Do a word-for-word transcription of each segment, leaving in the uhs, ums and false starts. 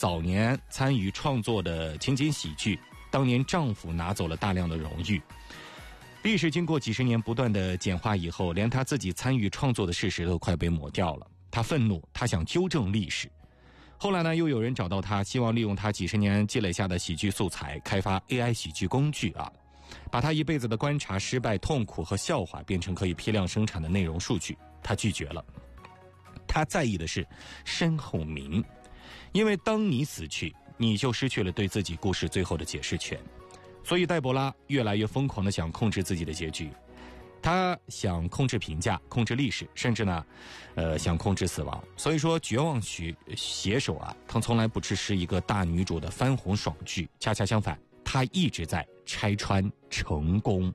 早年参与创作的情景喜剧，当年丈夫拿走了大量的荣誉。历史经过几十年不断的简化以后，连她自己参与创作的事实都快被抹掉了。她愤怒，她想纠正历史。后来呢，又有人找到她，希望利用她几十年积累下的喜剧素材，开发 A I 喜剧工具啊，把她一辈子的观察、失败、痛苦和笑话变成可以批量生产的内容数据。她拒绝了。她在意的是身后名，因为当你死去，你就失去了对自己故事最后的解释权。所以黛博拉越来越疯狂地想控制自己的结局。他想控制评价，控制历史，甚至呢，呃，想控制死亡。所以说，绝望写写手啊，他从来不只是一个大女主的翻红爽剧，恰恰相反，他一直在拆穿成功。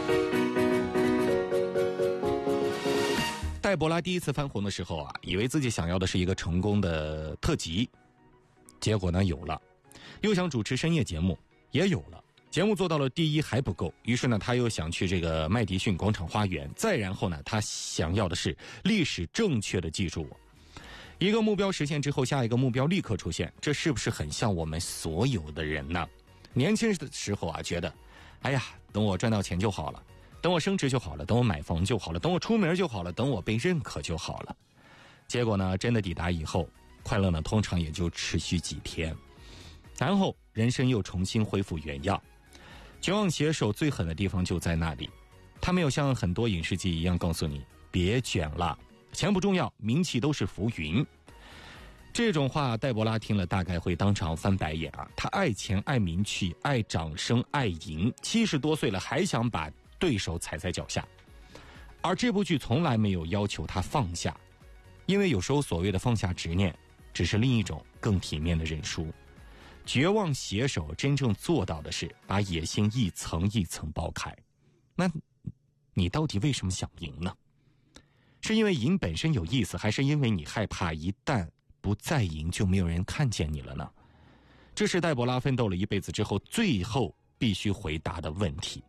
黛博拉第一次翻红的时候啊，以为自己想要的是一个成功的特辑，结果呢有了，又想主持深夜节目，也有了。节目做到了第一还不够，于是呢，他又想去这个麦迪逊广场花园，再然后呢，他想要的是历史正确的记住我。一个目标实现之后，下一个目标立刻出现，这是不是很像我们所有的人呢？年轻的时候啊，觉得，哎呀，等我赚到钱就好了，等我升职就好了，等我买房就好了，等我出名就好了，等我被认可就好了。结果呢，真的抵达以后，快乐呢，通常也就持续几天，然后人生又重新恢复原样。绝望写手最狠的地方就在那里，他没有像很多影视剧一样告诉你别卷了，钱不重要，名气都是浮云。这种话黛博拉听了大概会当场翻白眼啊！他爱钱爱名气爱掌声爱赢，七十多岁了还想把对手踩在脚下。而这部剧从来没有要求他放下，因为有时候所谓的放下执念只是另一种更体面的认输。绝望写手真正做到的是把野心一层一层剥开。那你到底为什么想赢呢？是因为赢本身有意思，还是因为你害怕一旦不再赢就没有人看见你了呢？这是黛博拉奋斗了一辈子之后最后必须回答的问题。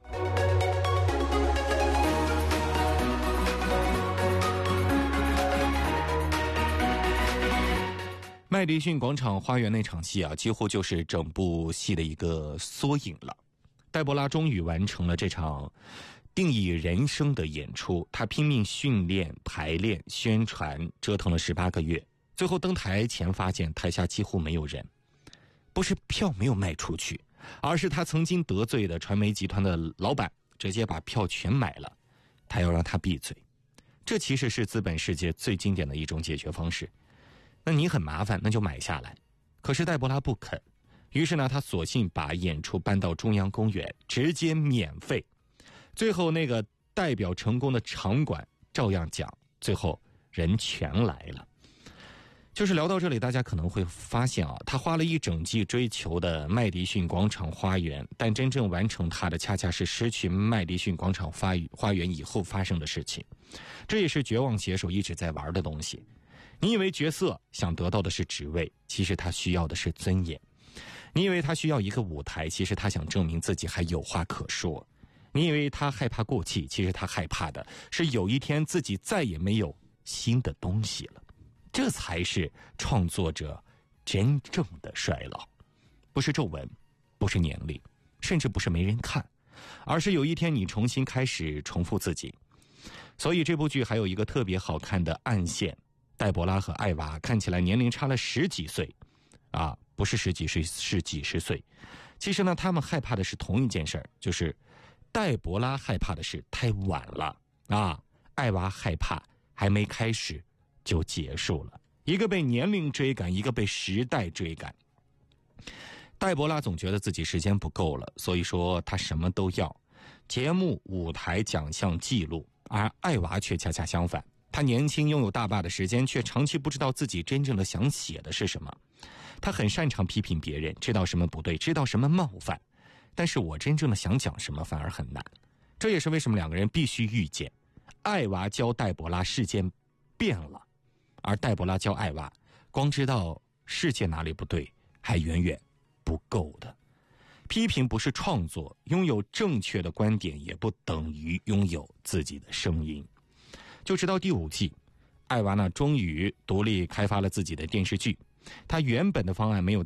麦迪逊广场花园那场戏啊，几乎就是整部戏的一个缩影了。黛博拉终于完成了这场定义人生的演出，她拼命训练、排练、宣传，折腾了十八个月，最后登台前发现台下几乎没有人，不是票没有卖出去，而是他曾经得罪的传媒集团的老板直接把票全买了，他要让他闭嘴。这其实是资本世界最经典的一种解决方式。那你很麻烦，那就买下来。可是黛博拉不肯，于是呢，他索性把演出搬到中央公园，直接免费。最后那个代表成功的场馆照样讲，最后人全来了。就是聊到这里，大家可能会发现啊，他花了一整季追求的麦迪逊广场花园，但真正完成他的恰恰是失去麦迪逊广场花园以后发生的事情。这也是绝望写手一直在玩的东西。你以为角色想得到的是职位，其实他需要的是尊严。你以为他需要一个舞台，其实他想证明自己还有话可说。你以为他害怕过气，其实他害怕的是有一天自己再也没有新的东西了。这才是创作者真正的衰老，不是皱纹，不是年龄，甚至不是没人看，而是有一天你重新开始重复自己。所以这部剧还有一个特别好看的暗线，黛博拉和艾娃看起来年龄差了十几岁啊，不是十几岁，是几十岁。其实呢，他们害怕的是同一件事儿，就是黛博拉害怕的是太晚了啊，艾娃害怕还没开始就结束了。一个被年龄追赶，一个被时代追赶。黛博拉总觉得自己时间不够了，所以说他什么都要，节目、舞台、奖项、记录。而艾娃却恰恰相反，他年轻拥有大把的时间，却长期不知道自己真正的想写的是什么。他很擅长批评别人，知道什么不对，知道什么冒犯，但是我真正的想讲什么反而很难。这也是为什么两个人必须遇见。艾娃教黛博拉世界变了，而黛博拉教艾娃光知道世界哪里不对还远远不够的。批评不是创作，拥有正确的观点也不等于拥有自己的声音。就直到第五季，艾娃呢终于独立开发了自己的电视剧。她原本的方案没有